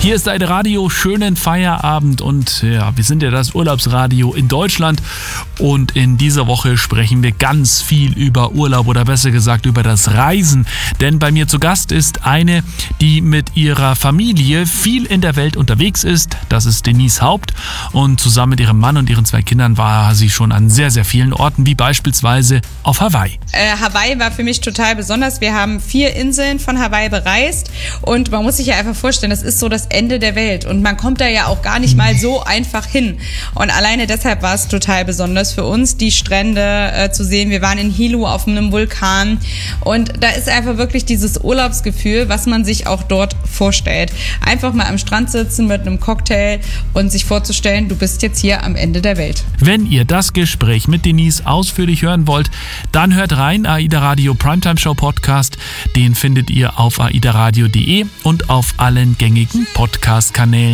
Hier ist AIDA Radio, schönen Feierabend und ja, wir sind ja das Urlaubsradio in Deutschland und in dieser Woche sprechen wir ganz viel über Urlaub oder besser gesagt über das Reisen, denn bei mir zu Gast ist eine, die mit ihrer Familie viel in der Welt unterwegs ist. Das ist Denise Haupt und zusammen mit ihrem Mann und ihren 2 Kindern war sie schon an sehr, sehr vielen Orten, wie beispielsweise auf Hawaii. Hawaii war für mich total besonders. Wir haben 4 Inseln von Hawaii bereist und man muss sich ja einfach vorstellen, das ist so das Ende der Welt und man kommt da ja auch gar nicht mal so einfach hin. Und alleine deshalb war es total besonders für uns, die Strände zu sehen. Wir waren in Hilo auf einem Vulkan und da ist einfach wirklich dieses Urlaubsgefühl, was man sich auch dort vorstellt. Einfach mal am Strand sitzen mit einem Cocktail und sich vorzustellen, du bist jetzt hier am Ende der Welt. Wenn ihr das Gespräch mit Denise ausführlich hören wollt, dann hört rein, AIDA Radio Primetime Show Podcast. Den findet ihr auf aidaradio.de und auf allen gängigen Podcast-Kanälen.